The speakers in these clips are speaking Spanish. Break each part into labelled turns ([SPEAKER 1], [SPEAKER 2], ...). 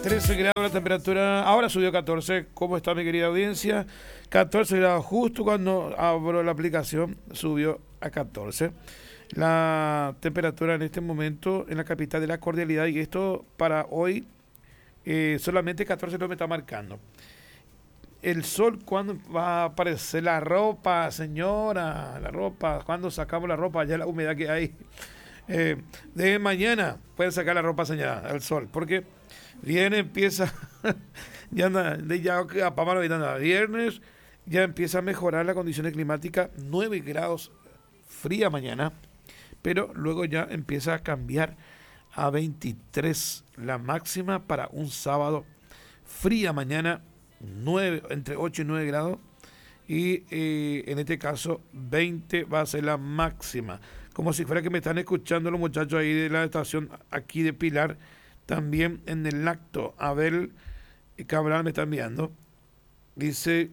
[SPEAKER 1] 13 grados la temperatura, ahora subió 14. ¿Cómo está mi querida audiencia? 14 grados, justo cuando abro la aplicación subió a 14. La temperatura en este momento en la capital de la cordialidad, y esto para hoy solamente 14 no me está marcando. El sol, ¿cuándo va a aparecer la ropa, señora? La ropa, ¿cuándo sacamos la ropa? Ya la humedad que hay. De mañana pueden sacar la ropa, señora, al sol, porque viene, empieza, ya anda, ya viernes, ya empieza a mejorar la condición climática, 9 grados fría mañana, pero luego ya empieza a cambiar a 23 la máxima para un sábado, fría mañana, 9, entre 8 y 9 grados, y en este caso 20 va a ser la máxima, como si fuera que me están escuchando los muchachos ahí de la estación aquí de Pilar, también en el acto. Abel Cabral me está enviando, dice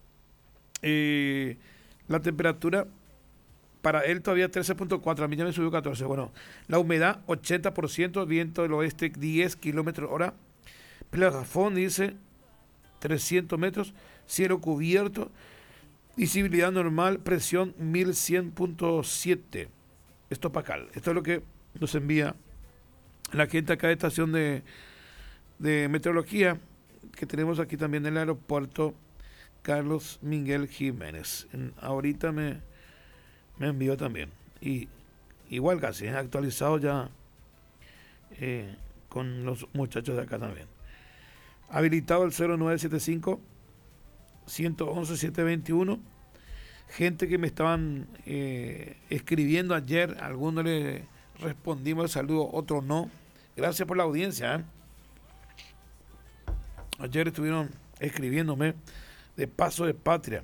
[SPEAKER 1] la temperatura para él todavía 13.4, a mí ya me subió 14. Bueno, la humedad 80%, viento del oeste 10 kilómetros hora, plafón dice 300 metros, cielo cubierto, visibilidad normal, presión 1100.7 estopacal. Esto es lo que nos envía la gente acá de estación de meteorología que tenemos aquí también en el aeropuerto Carlos Miguel Jiménez. Ahorita me envió también, y igual casi actualizado ya con los muchachos de acá también. Habilitado el 0975 111 721. Gente que me estaban escribiendo ayer, algunos le respondimos el saludo, otros no. Gracias por la audiencia. Ayer estuvieron escribiéndome de Paso de Patria.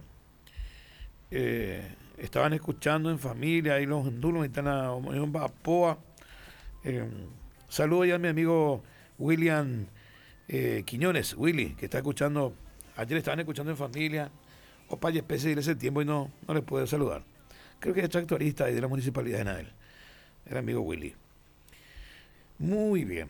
[SPEAKER 1] Estaban escuchando en familia, ahí los honduros están en Bapoa. Saludo ya a mi amigo William Quiñones, Willy, que está escuchando. Ayer estaban escuchando en familia. Opa, y especie de ese tiempo y no les pude saludar. Creo que es tractorista ahí de la municipalidad de Nael, el amigo Willy. Muy bien.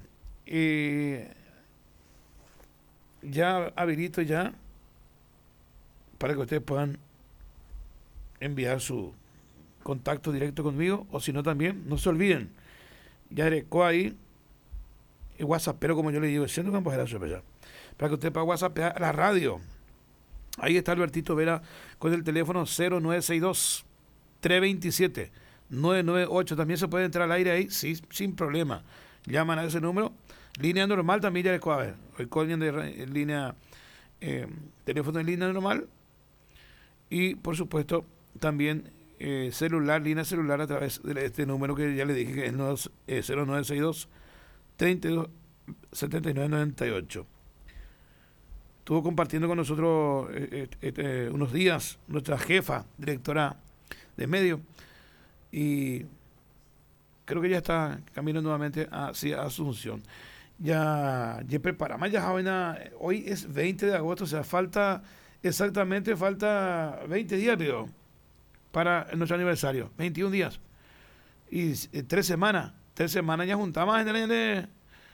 [SPEAKER 1] Ya habilito ya para que ustedes puedan enviar su contacto directo conmigo, o si no también, no se olviden, ya agregó ahí el WhatsApp, pero como yo le digo, siendo Campos de la para que usted pueda WhatsApp a la radio. Ahí está Albertito Vera con el teléfono 0962 327 998. También se puede entrar al aire ahí, sí, sin problema. Llaman a ese número. Línea normal también ya les puedo ver. Hoy con de línea, teléfono en línea normal. Y por supuesto, también celular, línea celular a través de este número que ya le dije, que es 0962 32 79 98. Estuvo compartiendo con nosotros unos días nuestra jefa, directora de medio, y creo que ya está caminando nuevamente hacia Asunción. Ya preparamos, ya joven, hoy es 20 de agosto, o sea, falta 20 días, digo, para nuestro aniversario, 21 días. Y 3 semanas ya juntamos en el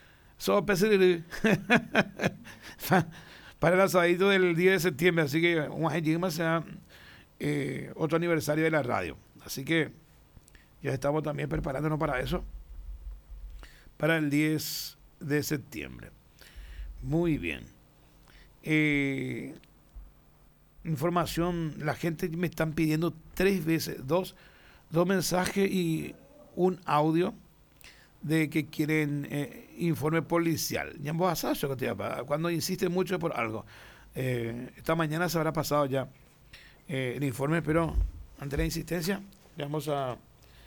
[SPEAKER 1] para el asadito del 10 de septiembre, así que un año más sea otro aniversario de la radio. Así que ya estamos también preparándonos para eso, para el 10 de septiembre. Muy bien. Información, la gente me están pidiendo 3 veces, dos mensajes y un audio de que quieren informe policial. Cuando insiste mucho por algo. Esta mañana se habrá pasado ya el informe, pero ante la insistencia, vamos a...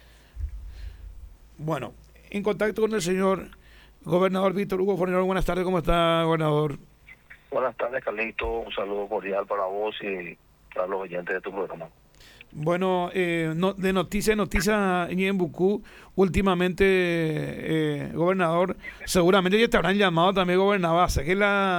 [SPEAKER 1] Bueno, en contacto con el señor gobernador Víctor Hugo Fornero. Buenas tardes, ¿cómo está, gobernador?
[SPEAKER 2] Buenas tardes, Carlito. Un saludo cordial para vos y para los oyentes de tu programa.
[SPEAKER 1] Bueno, de noticia en noticia, en Bucú, últimamente, gobernador, seguramente ya te habrán llamado también gobernador, saqué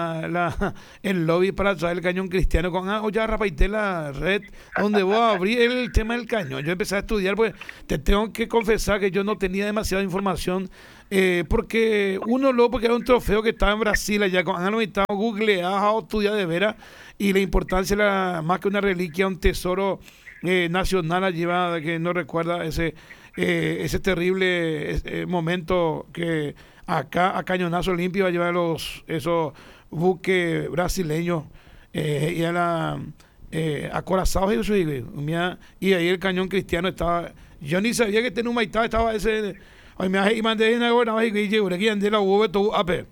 [SPEAKER 1] el lobby para traer el cañón cristiano con, o ya rapaité la red donde voy a abrir el tema del cañón. Yo empecé a estudiar, pues te tengo que confesar que yo no tenía demasiada información, porque uno luego, porque era un trofeo que estaba en Brasil, allá con Ángel estaba googleado, estudiado de veras, y la importancia era más que una reliquia, un tesoro nacional allí va, que no recuerda ese terrible momento que acá a cañonazo limpio va a llevar esos buques brasileños y a la acorazados y eso, y ahí el cañón cristiano estaba. Yo ni sabía que en Humaitá estaba ese. Hoy me hace iman de gobernador y yo aquí andé la UV todo AP.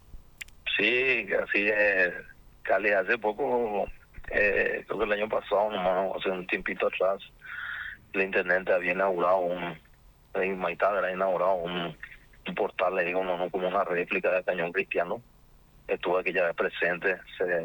[SPEAKER 2] Sí, así es. Cali, hace poco, creo que el año pasado, nomás, hace un tiempito atrás, el intendente había inaugurado en Maitá había inaugurado un portal, le digo, no, como una réplica del cañón cristiano. Estuve aquella vez presente,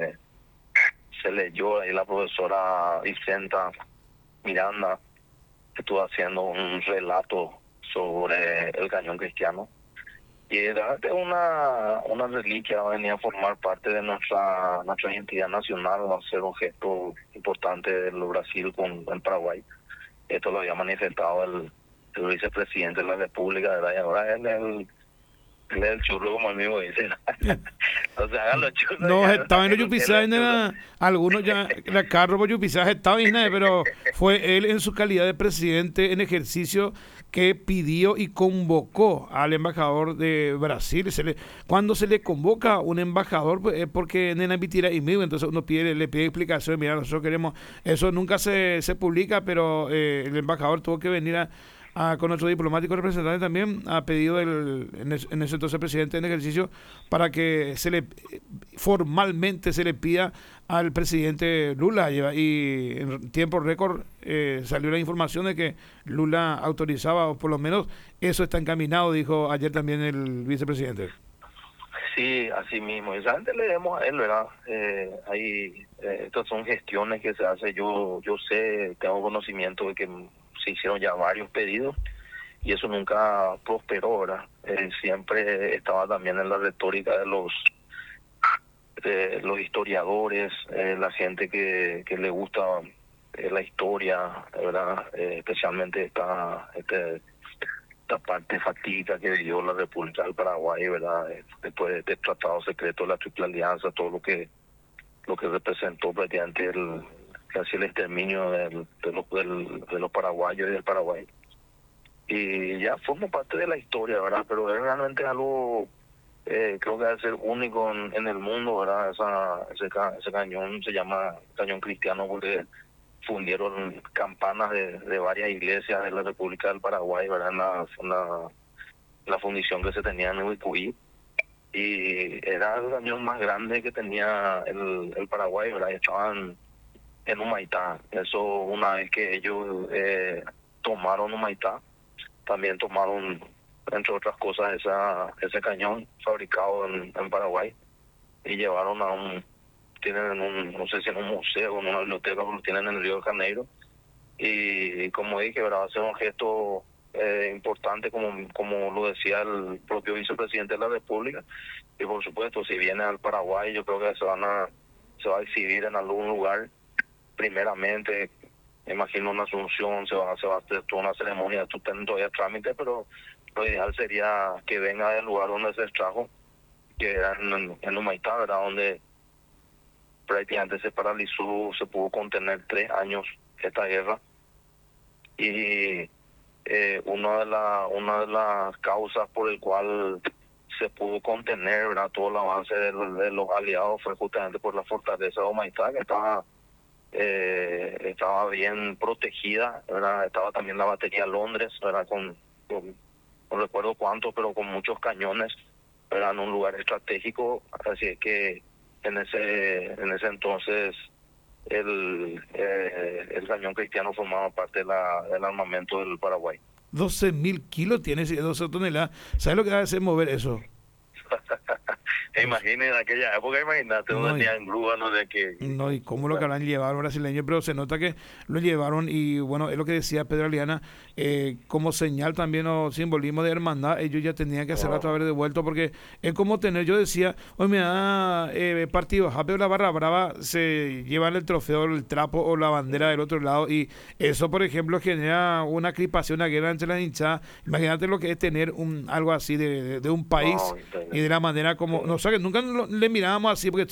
[SPEAKER 2] se leyó ahí la profesora Vicenta Miranda, estuvo haciendo un relato sobre el cañón cristiano. Y era de una reliquia, venía a formar parte de nuestra identidad nacional, va a ser un gesto importante del Brasil con el Paraguay. Esto lo había manifestado el vicepresidente de la República, ¿verdad? Y ahora él es el churro, como él mismo dice. O sea, hagan los churros.
[SPEAKER 1] No, estaba en los Yupisay, algunos ya, la carro por Yupisay estaba en pero fue él en su calidad de presidente en ejercicio que pidió y convocó al embajador de Brasil. Cuando se le convoca a un embajador, pues, es porque Nena Vitira y mío, entonces uno le pide explicaciones. Mira, nosotros queremos, eso nunca se publica, pero el embajador tuvo que venir con nuestro diplomático representante también, ha pedido en ese entonces presidente en ejercicio para que formalmente se le pida al presidente Lula, y en tiempo récord salió la información de que Lula autorizaba, o por lo menos eso está encaminado, dijo ayer también el vicepresidente.
[SPEAKER 2] Sí, así mismo, exactamente, le demos a él, ¿verdad? Estas son gestiones que se hacen, yo sé, tengo conocimiento de que se hicieron ya varios pedidos y eso nunca prosperó, ¿verdad? Siempre estaba también en la retórica de los historiadores, la gente que le gusta la historia, ¿verdad? Especialmente esta parte fatídica que vivió la República del Paraguay, ¿verdad? Después del Tratado Secreto de la Triple Alianza, todo lo que representó prácticamente casi el exterminio de los paraguayos y del Paraguay. Y ya forma parte de la historia, ¿verdad? Pero es realmente algo, creo que debe ser único en el mundo, ¿verdad? Ese cañón se llama cañón cristiano porque fundieron campanas de varias iglesias de la República del Paraguay, ¿verdad? En la fundición que se tenía en Uicuí. Y era el cañón más grande que tenía el Paraguay, ¿verdad? Y estaban en Humaitá. Eso, una vez que ellos tomaron Humaitá, también tomaron, entre otras cosas, ese cañón fabricado en Paraguay y llevaron tienen no sé si en un museo o en una biblioteca, lo tienen en el Río de Janeiro. Y como dije, ¿verdad? Va a ser un gesto importante, como lo decía el propio vicepresidente de la República. Y por supuesto, si viene al Paraguay, yo creo que se va a exhibir en algún lugar. Primeramente, imagino una asunción, se va a hacer toda una ceremonia, esto está todavía trámite, pero lo ideal sería que venga del lugar donde se extrajo, que era en Humaitá, ¿verdad? Donde prácticamente se paralizó, se pudo contener 3 años esta guerra. Y una de las causas por el cual se pudo contener, ¿verdad?, todo el avance de los aliados fue justamente por la fortaleza de Humaitá, que estaba bien protegida, ¿verdad? Estaba también la batería Londres, ¿verdad? No recuerdo cuántos, pero con muchos cañones, ¿verdad? En un lugar estratégico, así es que en ese entonces el cañón cristiano formaba parte del armamento del Paraguay.
[SPEAKER 1] 12.000 kilos tiene, 12 toneladas. ¿Sabes lo que va a hacer mover eso?
[SPEAKER 2] Imagínate en aquella época, imagínate, no
[SPEAKER 1] No,
[SPEAKER 2] tenían grúa, no de que...
[SPEAKER 1] no, y cómo lo que habrán llevado los brasileños, pero se nota que lo llevaron y bueno, es lo que decía Pedro Aliana, como señal también o simbolismo de hermandad, ellos ya tenían que hacer rato haber devuelto porque es como tener, yo decía, oye, mira, partido, pero la barra brava se llevan el trofeo, el trapo o la bandera del otro lado y eso, por ejemplo, genera una crispación, una guerra entre las hinchadas. Imagínate lo que es tener algo así de un país
[SPEAKER 2] No,
[SPEAKER 1] y de la manera como, no sé, que nunca le mirábamos así porque